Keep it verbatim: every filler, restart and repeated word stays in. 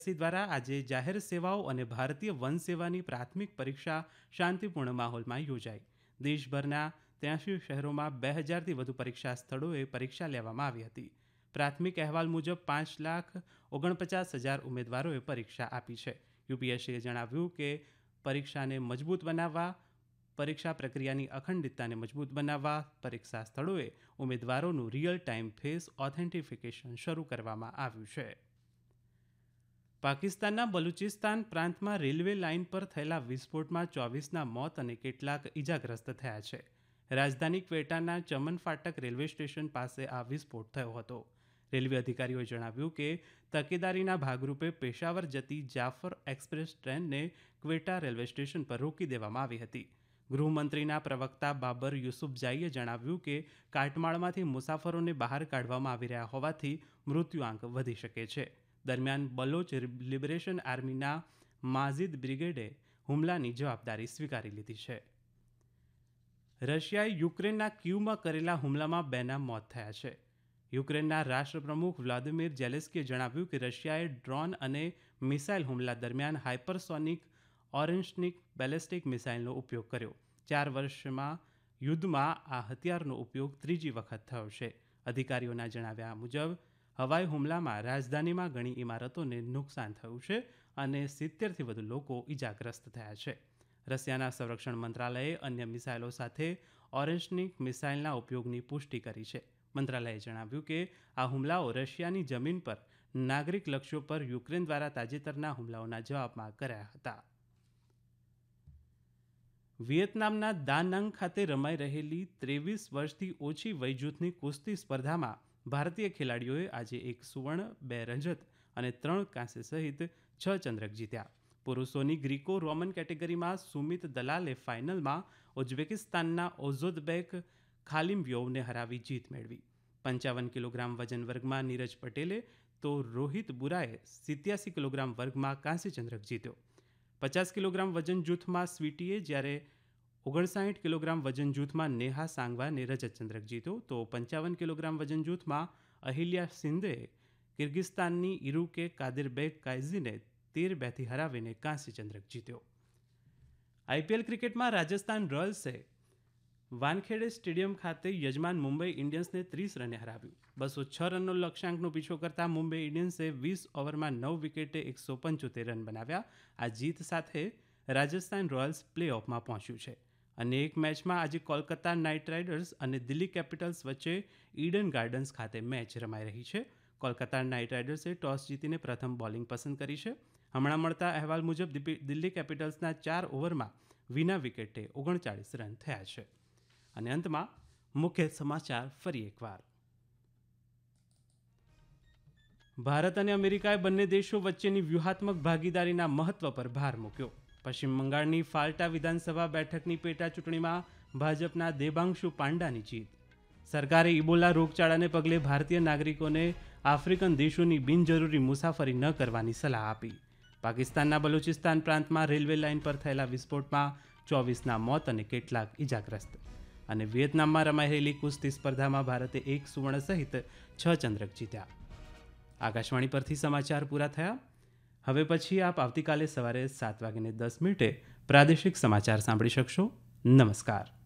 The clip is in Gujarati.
સી દ્વારા આજે જાહેર સેવાઓ અને ભારતીય વન સેવાની પ્રાથમિક પરીક્ષા શાંતિપૂર્ણ માહોલમાં યોજાઈ. દેશભરના ત્યાંસી શહેરોમાં બે હજારથી વધુ પરીક્ષા સ્થળોએ પરીક્ષા લેવામાં આવી હતી. પ્રાથમિક અહેવાલ મુજબ પાંચ લાખ ઓગણપચાસ હજાર ઉમેદવારોએ પરીક્ષા આપી છે. યુપીએસસીએ જણાવ્યું કે પરીક્ષાને મજબૂત બનાવવા, પરીક્ષા પ્રક્રિયાની અખંડિતતાને મજબૂત બનાવવા પરીક્ષા સ્થળોએ ઉમેદવારોનું રિયલ ટાઈમ ફેસ ઓથેન્ટિફિકેશન શરૂ કરવામાં આવ્યું છે. પાકિસ્તાનના બલુચિસ્તાન પ્રાંતમાં રેલવે લાઇન પર થયેલા વિસ્ફોટમાં ચોવીસના મોત અને કેટલાક ઇજાગ્રસ્ત થયા છે. રાજધાની ક્વેટાના ચમન ફાટક રેલવે સ્ટેશન પાસે આ વિસ્ફોટ થયો હતો. રેલવે અધિકારીઓએ જણાવ્યું કે તકેદારીના ભાગરૂપે પેશાવર જતી જાફર એક્સપ્રેસ ટ્રેનને ક્વેટા રેલવે સ્ટેશન પર રોકી દેવામાં આવી હતી. ગૃહમંત્રીના પ્રવક્તા બાબર યુસુફજાઈએ જણાવ્યું કે કાટમાળમાંથી મુસાફરોને બહાર કાઢવામાં આવી રહ્યા હોવાથી મૃત્યુઆંક વધી શકે છે. દરમિયાન બલોચ લિબરેશન આર્મીના માઝિદ બ્રિગેડે હુમલાની જવાબદારી સ્વીકારી લીધી છે. રશિયાએ યુક્રેનના કીવમાં કરેલા હુમલામાં બેના મોત થયા છે. યુક્રેનના રાષ્ટ્રપ્રમુખ વ્લાદિમીર ઝેલેન્સ્કીએ જણાવ્યું કે રશિયાએ ડ્રોન અને મિસાઇલ હુમલા દરમિયાન હાઇપરસોનિક ઓરેન્જનિક બેલેસ્ટિક મિસાઇલનો ઉપયોગ કર્યો. ચાર વર્ષમાં યુદ્ધમાં આ હથિયારનો ઉપયોગ ત્રીજી વખત થયો છે. અધિકારીઓના જણાવ્યા મુજબ હવાઈ હુમલામાં રાજધાનીમાં ઘણી ઇમારતોને નુકસાન થયું છે અને સિત્તેરથી વધુ લોકો ઇજાગ્રસ્ત થયા છે. રશિયાના સંરક્ષણ મંત્રાલયે અન્ય મિસાઇલો સાથે ઓરેન્જનિક મિસાઇલના ઉપયોગની પુષ્ટિ કરી છે. મંત્રાલયે જણાવ્યું કે આ હુમલાઓ રશિયાની જમીન પર નાગરિક લક્ષ્યો પર યુક્રેન દ્વારા તાજેતરના હુમલાઓના જવાબમાં કર્યા હતા. વિયેતનામના દા નંગ ખાતે રમાઈ રહેલી ત્રેવીસ વર્ષથી ઓછી વયજૂથની કુસ્તી સ્પર્ધામાં ભારતીય ખેલાડીઓએ આજે એક સુવર્ણ, બે રજત અને ત્રણ કાંસ્ય સહિત છ ચંદ્રક જીત્યા. પુરુષોની ગ્રીકો રોમન કેટેગરીમાં સુમિત દલાલે ફાઇનલમાં ઉઝબેકિસ્તાનના ઓઝોદબેક ખાલિમવ્યોવને હરાવી જીત મેળવી. પંચાવન કિલોગ્રામ વજન વર્ગમાં નીરજ પટેલે તો રોહિત બુરાએ સિત્યાસી કિલોગ્રામ વર્ગમાં કાંસ્ય ચંદ્રક જીત્યો. પચાસ કિલોગ્રામ વજન જૂથમાં સ્વીટીએ જ્યારે ઓગણસાઠ કિલોગ્રામ વજન જૂથમાં નેહા સાંગવાને રજત ચંદ્રક જીત્યો તો પંચાવન કિલોગ્રામ વજન જૂથમાં અહિલ્યા સિંધે કિર્ગિસ્તાનની ઇરુકે કાદિરબેગ કાઇઝીને તેર બેથી હરાવીને કાંસ્ય ચંદ્રક જીત્યો. આઈપીએલ ક્રિકેટમાં રાજસ્થાન રોયલ્સે વાનખેડે સ્ટેડિયમ ખાતે યજમાન મુંબઈ ઇન્ડિયન્સને ત્રીસ રને હરાવ્યું. બસો છ રનનો લક્ષ્યાંકનો પીછો કરતા મુંબઈ ઇન્ડિયન્સે વીસ ઓવરમાં નવ વિકેટે એકસો પંચોતેર રન બનાવ્યા. આ જીત સાથે રાજસ્થાન રોયલ્સ પ્લે ઓફમાં પહોંચ્યું છે. અને એક મેચમાં આજે કોલકાતા નાઇટ રાઇડર્સ અને દિલ્હી કેપિટલ્સ વચ્ચે ઈડન ગાર્ડન્સ ખાતે મેચ રમાઈ રહી છે. કોલકાતા નાઇટ રાઇડર્સે ટોસ જીતીને પ્રથમ બોલિંગ પસંદ કરી છે. હમણાં મળતા અહેવાલ મુજબ દિલ્હી કેપિટલ્સના ચાર ઓવરમાં વિના વિકેટે ઓગણચાળીસ રન થયા છે. અને અંતમાં મુખ્ય સમાચાર ફરી એકવાર. ભારત અને અમેરિકાએ બંને દેશો વચ્ચેની વ્યૂહાત્મક ભાગીદારીના મહત્વ પર ભાર મૂક્યો. પશ્ચિમ બંગાળની ફાલ્ટા વિધાનસભા બેઠકની પેટા ચૂંટણીમાં ભાજપના દેબાંશુ પાંડાની જીત. સરકારે ઇબોલા રોગચાળાને પગલે ભારતીય નાગરિકોને આફ્રિકન દેશોની બિનજરૂરી મુસાફરી ન કરવાની સલાહ આપી. પાકિસ્તાનના બલુચિસ્તાન પ્રાંતમાં રેલવે લાઇન પર થયેલા વિસ્ફોટમાં ચોવીસના મોત અને કેટલાક ઇજાગ્રસ્ત. અને વિયેતનામમાં રમાઈ રહેલી કુસ્તી સ્પર્ધામાં ભારતે એક સુવર્ણ સહિત છ ચંદ્રક જીત્યા. આકાશવાણી પરથી સમાચાર પૂરા થયા. હવે પછી આપ આવતીકાલે સવારે સાત વાગ્યે દસ મિનિટે પ્રાદેશિક સમાચાર સાંભળી શકશો. નમસ્કાર.